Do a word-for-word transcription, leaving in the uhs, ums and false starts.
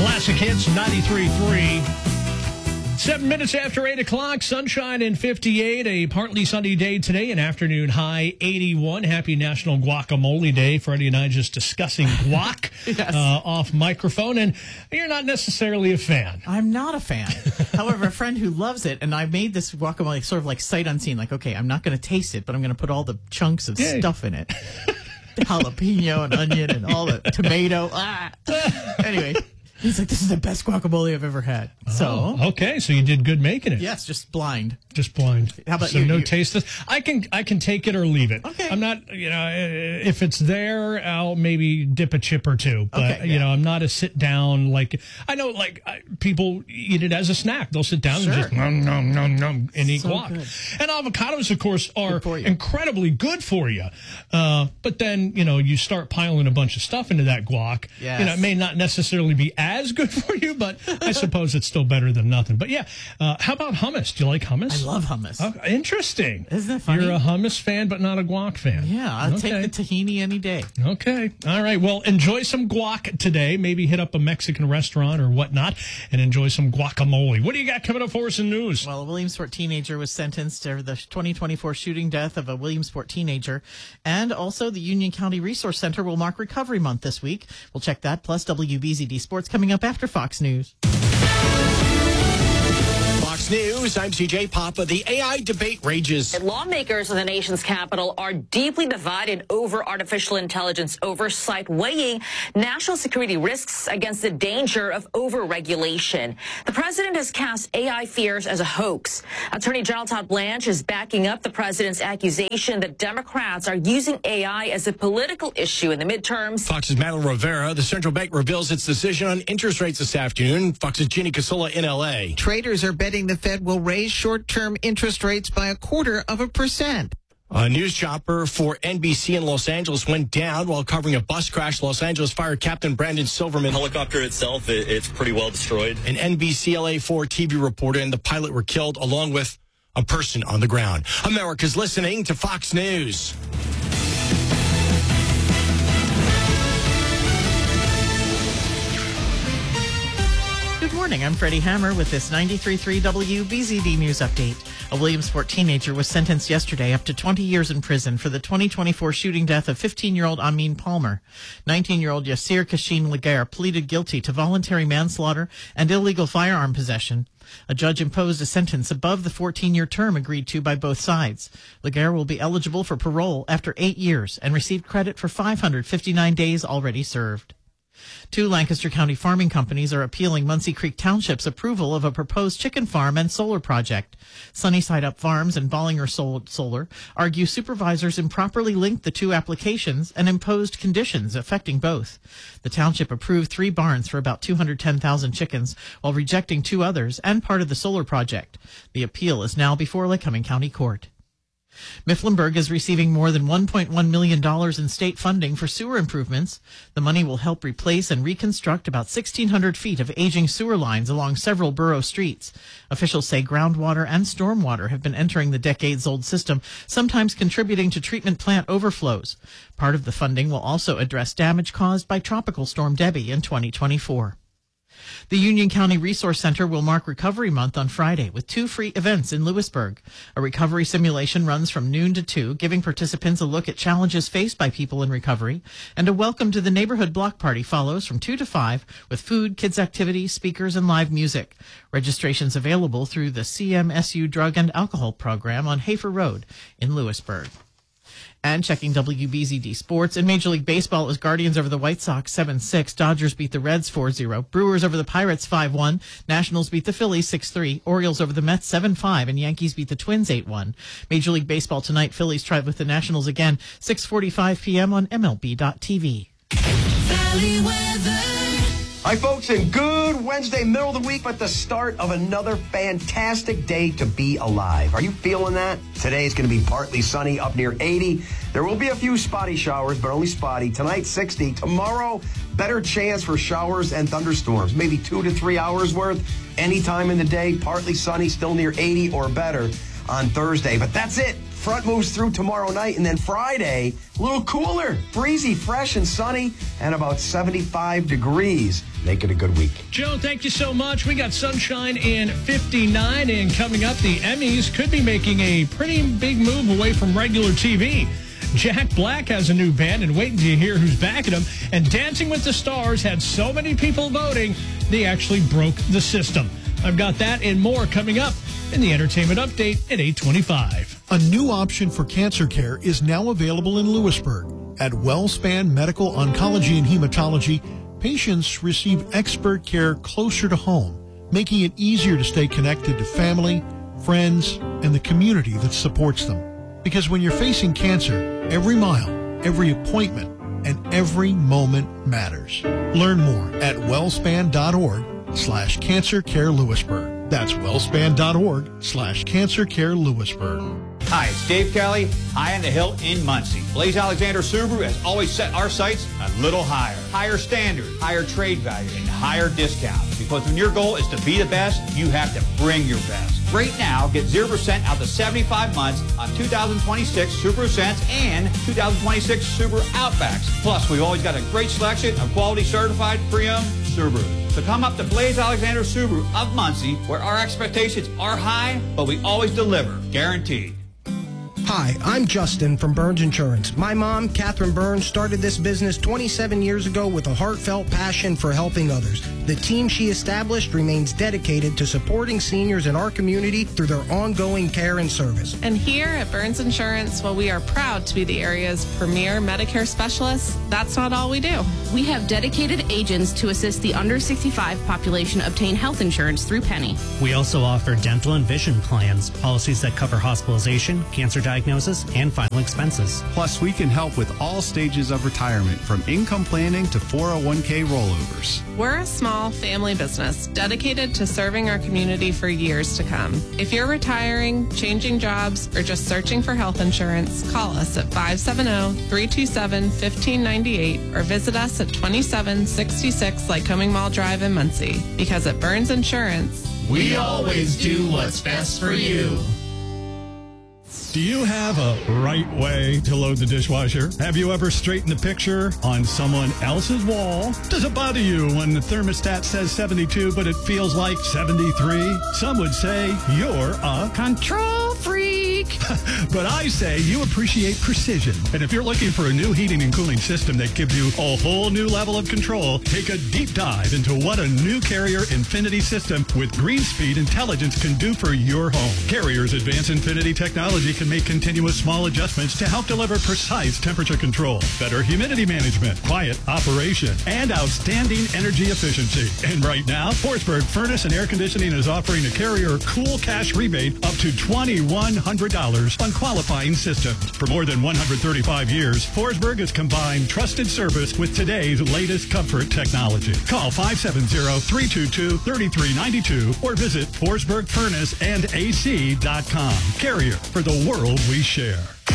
Classic Hits ninety-three point three. Seven minutes after eight o'clock, sunshine and fifty-eight. A partly sunny day today, an afternoon high eighty-one. Happy National Guacamole Day. Freddie and I just discussing guac yes. uh, off microphone, and you're not necessarily a fan. I'm not a fan. However, a friend who loves it, and I made this guacamole sort of like sight unseen. Like, okay, I'm not going to taste it, but I'm going to put all the chunks of Yay. stuff in it. Jalapeno and onion and all the tomato. Ah. Anyway. He's like, this is the best guacamole I've ever had. So oh, okay, so you did good making it. Yes, just blind. Just blind. How about so you? no you... taste test. I can I can take it or leave it. Okay. I'm not, you know, if it's there, I'll maybe dip a chip or two. But okay, yeah. you know, I'm not a sit down like I know like I, people eat it as a snack. They'll sit down sure. and just nom nom nom nom and eat so guac. Good. And avocados, of course, are good incredibly good for you. Uh, but then you know you start piling a bunch of stuff into that guac. Yes. You know, it may not necessarily be as good for you, but I suppose it's still better than nothing. But yeah, uh, how about hummus? Do you like hummus? I love hummus. Oh, interesting. Isn't that funny? You're a hummus fan, but not a guac fan. Yeah, I'll okay. take the tahini any day. Okay. All right. Well, enjoy some guac today. Maybe hit up a Mexican restaurant or whatnot and enjoy some guacamole. What do you got coming up for us in news? Well, a Williamsport teenager was sentenced to the twenty twenty-four shooting death of a Williamsport teenager. And also, the Union County Resource Center will mark Recovery Month this week. We'll check that, plus W B Z D Sports coming up after Fox News. Fox News, I'm C J Papa. The A I debate rages. Lawmakers in the nation's capital are deeply divided over artificial intelligence oversight, weighing national security risks against the danger of overregulation. The president has cast A I fears as a hoax. Attorney General Todd Blanche is backing up the president's accusation that Democrats are using A I as a political issue in the midterms. Fox's Madeline Rivera. The central bank reveals its decision on interest rates this afternoon. Fox's Ginny Casola in L A. Traders are betting the Fed will raise short-term interest rates by a quarter of a percent. A news chopper for N B C in Los Angeles went down while covering a bus crash. Los Angeles Fire Captain Brandon Silverman. The helicopter itself, it, it's pretty well destroyed. An N B C L A four T V reporter and the pilot were killed along with a person on the ground. America's listening to Fox News. Good morning, I'm Freddie Hammer with this ninety-three point three W B Z D News Update. A Williamsport teenager was sentenced yesterday up to twenty years in prison for the twenty twenty-four shooting death of fifteen-year-old Amin Palmer. nineteen-year-old Yassir Kashin Laguerre pleaded guilty to voluntary manslaughter and illegal firearm possession. A judge imposed a sentence above the fourteen-year term agreed to by both sides. Laguerre will be eligible for parole after eight years and received credit for five hundred fifty-nine days already served. Two Lancaster County farming companies are appealing Muncie Creek Township's approval of a proposed chicken farm and solar project. Sunnyside Up Farms and Bollinger Solar argue supervisors improperly linked the two applications and imposed conditions affecting both. The township approved three barns for about two hundred ten thousand chickens while rejecting two others and part of the solar project. The appeal is now before Lycoming County Court. Mifflinburg is receiving more than one point one million dollars in state funding for sewer improvements. The money will help replace and reconstruct about sixteen hundred feet of aging sewer lines along several borough streets. Officials say groundwater and stormwater have been entering the decades-old system, sometimes contributing to treatment plant overflows. Part of the funding will also address damage caused by Tropical Storm Debbie in twenty twenty-four. The Union County Resource Center will mark Recovery Month on Friday with two free events in Lewisburg. A recovery simulation runs from noon to two, giving participants a look at challenges faced by people in recovery, and a welcome to the neighborhood block party follows from two to five with food, kids' activities, speakers, and live music. Registrations available through the C M S U Drug and Alcohol Program on Hafer Road in Lewisburg. And checking W B Z D Sports. In Major League Baseball, it was Guardians over the White Sox seven six. Dodgers beat the Reds four zero. Brewers over the Pirates five one. Nationals beat the Phillies six three. Orioles over the Mets seven five. And Yankees beat the Twins eight one. Major League Baseball tonight, Phillies try with the Nationals again, six forty-five p.m. on M L B dot T V. Valley weather. Hi, folks, and good Wednesday, middle of the week, but the start of another fantastic day to be alive. Are you feeling that? Today is going to be partly sunny, up near eighty. There will be a few spotty showers, but only spotty. Tonight, sixty. Tomorrow, better chance for showers and thunderstorms, maybe two to three hours worth. Anytime in the day, partly sunny, still near eighty or better on Thursday. But that's it. Front moves through tomorrow night, and then Friday, a little cooler, breezy, fresh, and sunny, and about seventy-five degrees. Make it a good week. Joe, thank you so much. We got sunshine in fifty-nine, and coming up, the Emmys could be making a pretty big move away from regular T V. Jack Black has a new band, and waiting to hear who's backing him. And Dancing with the Stars had so many people voting, they actually broke the system. I've got that and more coming up in the Entertainment Update at eight twenty-five. A new option for cancer care is now available in Lewisburg. At WellSpan Medical Oncology and Hematology, patients receive expert care closer to home, making it easier to stay connected to family, friends, and the community that supports them. Because when you're facing cancer, every mile, every appointment, and every moment matters. Learn more at wellspan.org slash cancer care Lewisburg. That's wellspan.org slash cancer care Lewisburg. Hi, it's Dave Kelly, high on the hill in Muncie. Blaze Alexander Subaru has always set our sights a little higher. Higher standard, higher trade value, and higher discounts. Because when your goal is to be the best, you have to bring your best. Right now, get zero percent out to seventy-five months on two thousand twenty-six Subaru Ascents and two thousand twenty-six Subaru Outbacks. Plus, we've always got a great selection of quality certified pre-owned Subaru. So come up to Blaze Alexander Subaru of Muncie, where our expectations are high, but we always deliver, guaranteed. Hi, I'm Justin from Burns Insurance. My mom, Catherine Burns, started this business twenty-seven years ago with a heartfelt passion for helping others. The team she established remains dedicated to supporting seniors in our community through their ongoing care and service. And here at Burns Insurance, while we are proud to be the area's premier Medicare specialists, that's not all we do. We have dedicated agents to assist the under sixty-five population obtain health insurance through Penny. We also offer dental and vision plans, policies that cover hospitalization, cancer diagnosis, and final expenses. Plus, we can help with all stages of retirement, from income planning to four oh one k rollovers. We're a small family business dedicated to serving our community for years to come. If you're retiring, changing jobs, or just searching for health insurance, call us at five seven zero, three two seven, one five nine eight or visit us at twenty-seven sixty-six Lycoming Mall Drive in Muncie. Because at Burns Insurance, we always do what's best for you. Do you have a right way to load the dishwasher? Have you ever straightened the picture on someone else's wall? Does it bother you when the thermostat says seventy-two, but it feels like seventy-three? Some would say you're a control freak. But I say you appreciate precision. And if you're looking for a new heating and cooling system that gives you a whole new level of control, take a deep dive into what a new Carrier Infinity system with GreenSpeed intelligence can do for your home. Carrier's advanced Infinity technology can make continuous small adjustments to help deliver precise temperature control, better humidity management, quiet operation, and outstanding energy efficiency. And right now, Forsberg Furnace and Air Conditioning is offering a Carrier Cool Cash rebate up to two thousand one hundred dollars on qualifying systems. For more than one hundred thirty-five years, Forsberg has combined trusted service with today's latest comfort technology. Call five seven zero, three two two, three three nine two or visit forsberg furnace and a c dot com. Carrier, for the world we share.